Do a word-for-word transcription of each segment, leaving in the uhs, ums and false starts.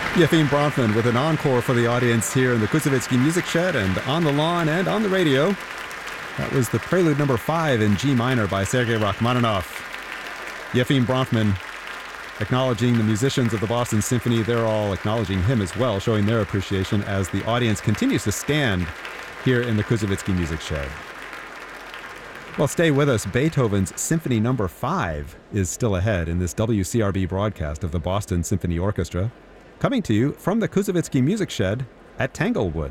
Yefim Bronfman with an encore for the audience here in the Kuzovitsky Music Shed and on the lawn and on the radio. That was the Prelude number five in G minor by Sergei Rachmaninoff. Yefim Bronfman acknowledging the musicians of the Boston Symphony. They're all acknowledging him as well, showing their appreciation as the audience continues to stand here in the Kuzovitsky Music Shed. Well, stay with us. Beethoven's Symphony number five is still ahead in this W C R B broadcast of the Boston Symphony Orchestra, coming to you from the Kuzovitsky Music Shed at Tanglewood.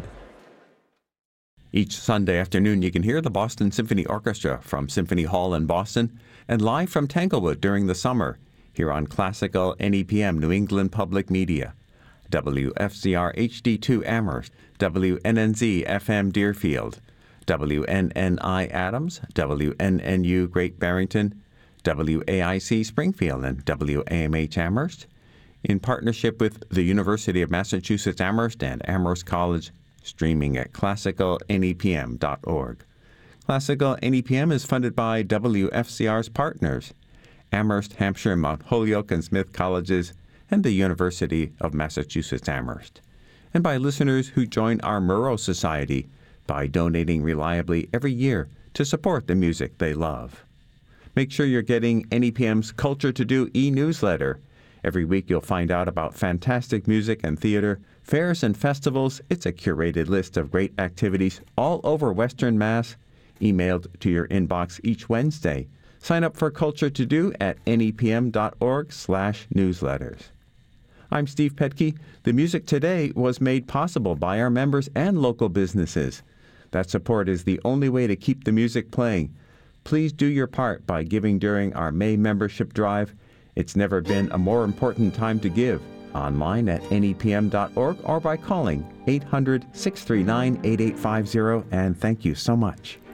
Each Sunday afternoon, you can hear the Boston Symphony Orchestra from Symphony Hall in Boston and live from Tanglewood during the summer here on Classical N E P M New England Public Media, W F C R H D two Amherst, W N N Z F M Deerfield, W N N I Adams, W N N U Great Barrington, W A I C Springfield, and W A M H Amherst, in partnership with the University of Massachusetts Amherst and Amherst College, streaming at classical N E P M dot org. Classical N E P M is funded by W F C R's partners, Amherst, Hampshire, Mount Holyoke, and Smith Colleges, and the University of Massachusetts Amherst, and by listeners who join our Murrow Society by donating reliably every year to support the music they love. Make sure you're getting N E P M's Culture to Do e-newsletter. Every week you'll find out about fantastic music and theater, fairs and festivals. It's a curated list of great activities all over Western Mass, emailed to your inbox each Wednesday. Sign up for Culture to Do at N E P M dot org slash newsletters. I'm Steve Petke. The music today was made possible by our members and local businesses. That support is the only way to keep the music playing. Please do your part by giving during our May membership drive. It's never been a more important time to give. Online at N E P M dot org or by calling eight hundred, six three nine, eight eight five zero, and thank you so much.